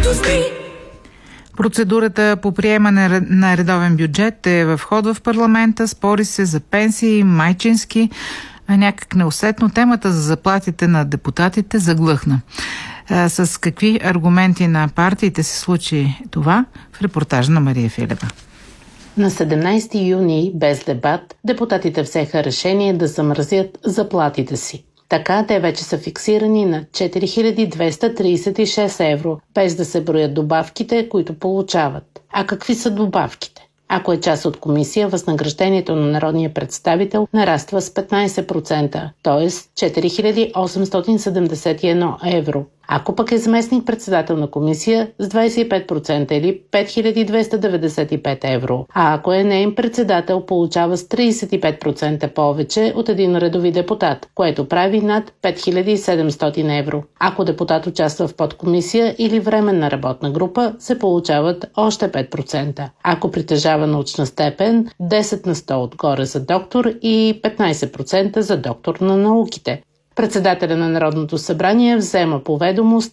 Процедурата по приемане на редовен бюджет е в ход в парламента. Спори се за пенсии, майчински, а някак неусетно темата за заплатите на депутатите заглъхна. С какви аргументи на партиите се случи това? В репортажа на Мария Филева. На 17 юни, без дебат, депутатите взеха решение да замразят заплатите си. Така те вече са фиксирани на 4236 евро, без да се броят добавките, които получават. А какви са добавките? Ако е част от комисия, възнаграждението на народния представител нараства с 15%, т.е. 4871 евро. Ако пък е заместник-председател на комисия с 25% или 5295 евро. А ако е неин председател, получава с 35% повече от един редови депутат, което прави над 5700 евро. Ако депутат участва в подкомисия или временна работна група, се получават още 5%. Ако притежава научна степен, 10 на 100 отгоре за доктор и 15% за доктор на науките. Председателя на Народното събрание взема по ведомост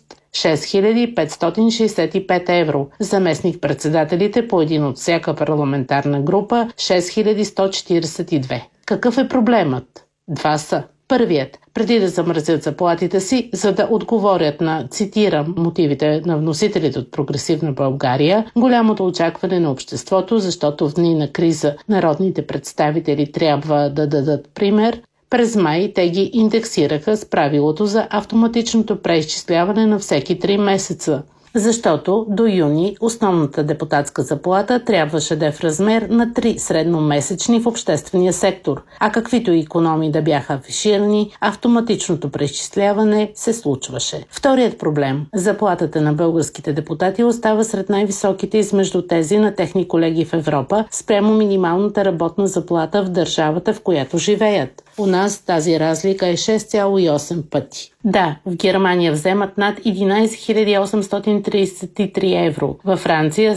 6565 евро. Заместник-председателите по един от всяка парламентарна група 6142. Какъв е проблемът? Два са. Първият, преди да замразят заплатите си, за да отговорят на, цитирам, мотивите на вносителите от Прогресивна България, голямото очакване на обществото, защото в дни на криза народните представители трябва да дадат пример. През май те ги индексираха с правилото за автоматичното преизчисляване на всеки 3 месеца. Защото до юни основната депутатска заплата трябваше да е в размер на 3 средномесечни в обществения сектор, а каквито икономии да бяха афиширани, автоматичното преизчисляване се случваше. Вторият проблем – заплатата на българските депутати остава сред най-високите измежду тези на техни колеги в Европа спрямо минималната работна заплата в държавата, в която живеят. У нас тази разлика е 6,8 пъти. Да, в Германия вземат над 11 833 евро, във Франция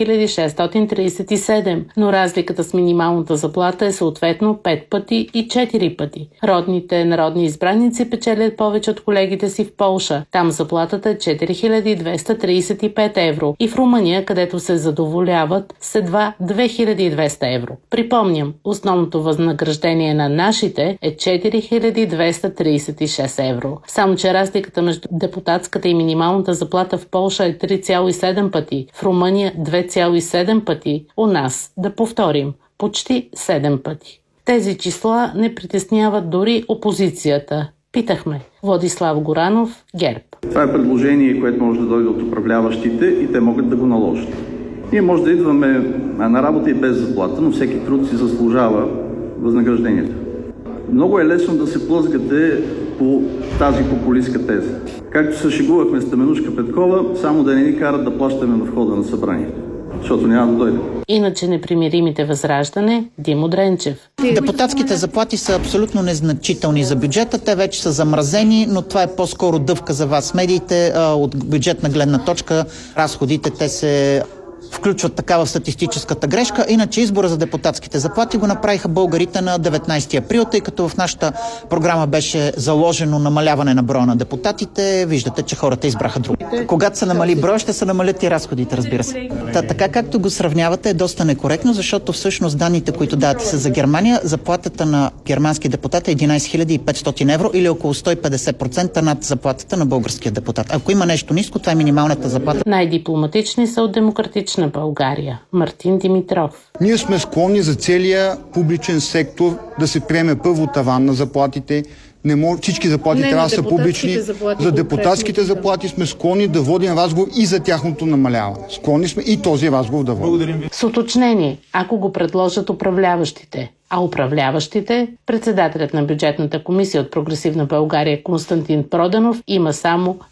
7637, но разликата с минималната заплата е съответно 5 пъти и 4 пъти. Родните народни избраници печелят повече от колегите си в Полша. Там заплатата е 4235 евро и в Румъния, където се задоволяват с едва 2200 евро. Припомням, основното възнаграждение на нашите е 4236 евро. Само че разликата между депутатската и минималната заплата в Полша е 3,7 пъти, в Румъния 2,7 пъти, у нас, да повторим, почти 7 пъти. Тези числа не притесняват дори опозицията. Питахме. Владислав Горанов, ГЕРБ. Това е предложение, което може да дойде от управляващите и те могат да го наложат. Ние може да идваме на работа и без заплата, но всеки труд си заслужава възнаграждението. Много е лесно да се плъзгате по тази популистка теза. Както се шегувахме с Теменужка Петкова, само да не ни карат да плащаме на входа на събранието, защото няма да дойде. Иначе непримиримите Възраждане, Димо Дренчев. Депутатските заплати са абсолютно незначителни за бюджета. Те вече са замразени, но това е по-скоро дъвка за вас медиите. От бюджетна гледна точка разходите те се включват такава статистическата грешка. Иначе избора за депутатските заплати го направиха българите на 19 април, тъй като в нашата програма беше заложено намаляване на броя на депутатите. Виждате, че хората избраха друго. Когато се намали броя, ще се намалят и разходите, разбира се. Така както го сравнявате е доста некоректно, защото всъщност данните, които давате са за Германия, заплатата на германски депутат е 11 500 евро или около 150% над заплатата на българския депутат. Ако има нещо ниско, това е минималната заплата. Най-дипломатични са от Демократична България. Мартин Димитров. Ние сме склонни за целия публичен сектор да се приеме първо таван на заплатите. Всички заплати трябва да са публични. За депутатските заплати сме склонни да водим разговор и за тяхното намаляване. Склонни сме и този разговор да водим. С уточнение, ако го предложат управляващите. А управляващите, председателят на бюджетната комисия от Прогресивна България Константин Проданов има само